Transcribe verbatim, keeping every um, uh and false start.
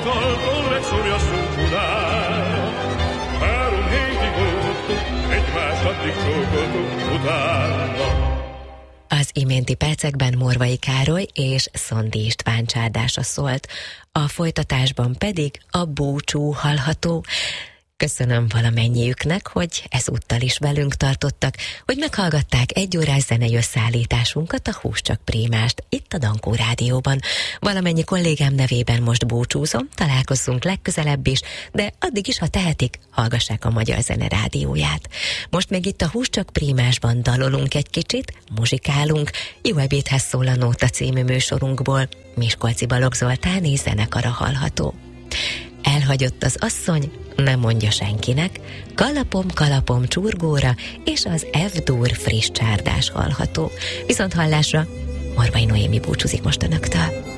asztaltól megszomjasszunk csodára. Három hétig óvottuk, egymást addig csókoltuk utána. Az iménti percekben Morvai Károly és Szondi István csárdása szólt, a folytatásban pedig a búcsú hallható. Köszönöm valamennyiüknek, hogy ezúttal is velünk tartottak, hogy meghallgatták egy órás zenei összeállításunkat, a Hús csak Prémást, itt a Dankó Rádióban. Valamennyi kollégám nevében most búcsúzom, találkozzunk legközelebb is, de addig is, ha tehetik, hallgassák a Magyar Zene Rádióját. Most még itt a Hús csak Prémásban dalolunk egy kicsit, muzsikálunk, Jó ebédhez szól a Nóta című műsorunkból, Miskolci Balogh Zoltán és zenekara hallható. Elhagyott az asszony, nem mondja senkinek, kalapom, kalapom csurgóra, és az F-dur friss csárdás hallható. Viszont hallásra, Morvai Noémi búcsúzik most önöktől.